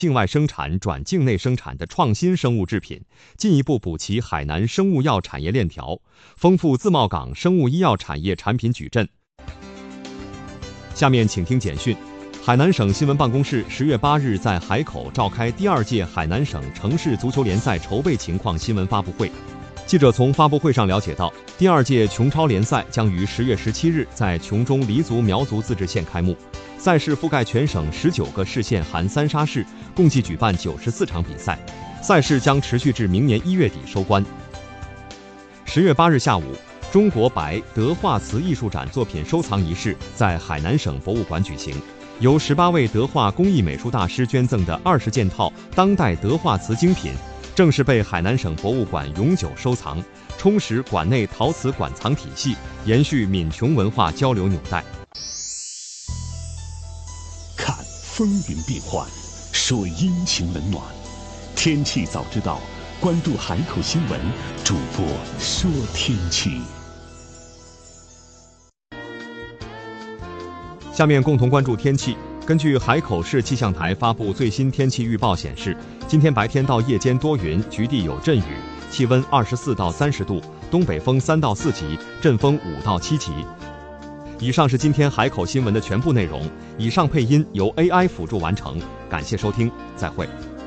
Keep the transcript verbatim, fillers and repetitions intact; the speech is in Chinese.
境外生产转境内生产的创新生物制品，进一步补齐海南生物药产业链条，丰富自贸港生物医药产业产品矩阵。下面请听简讯。海南省新闻办公室十月八日在海口召开第二届海南省城市足球联赛筹备情况新闻发布会。记者从发布会上了解到，第二届琼超联赛将于十月十七日在琼中黎族苗族自治县开幕。赛事覆盖全省十九个市县含三沙市，共计举办九十四场比赛。赛事将持续至明年一月底收官。十月八日下午，中国白德化瓷艺术展作品收藏仪式在海南省博物馆举行。由十八位德化工艺美术大师捐赠的二十件套当代德化瓷精品，正式被海南省博物馆永久收藏，充实馆内陶瓷馆藏体系，延续闽琼文化交流纽带。 看风云变幻，说阴晴冷暖，天气早知道，关注海口新闻，主播说天气。 下面共同关注天气。根据海口市气象台发布最新天气预报显示，今天白天到夜间多云，局地有阵雨，气温二十四到三十度，东北风三到四级，阵风五到七级。以上是今天海口新闻的全部内容，以上配音由 A I 辅助完成，感谢收听，再会。